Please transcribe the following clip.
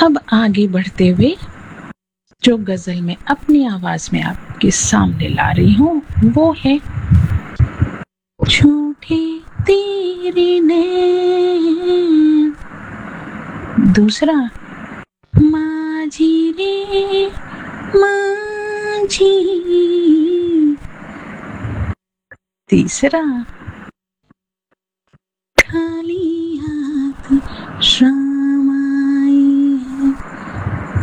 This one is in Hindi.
अब आगे बढ़ते हुए जो गजल में अपनी आवाज में आपके सामने ला रही हूँ वो है झूठी तेरी नैन। दूसरा माझी रे माझी। तीसरा